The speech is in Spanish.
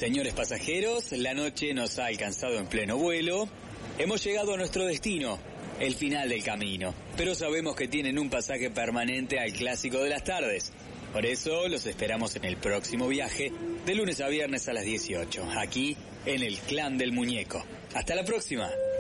Señores pasajeros, la noche nos ha alcanzado en pleno vuelo. Hemos llegado a nuestro destino, el final del camino. Pero sabemos que tienen un pasaje permanente al clásico de las tardes. Por eso los esperamos en el próximo viaje, de lunes a viernes a las 18, aquí en el Clan del Muñeco. ¡Hasta la próxima!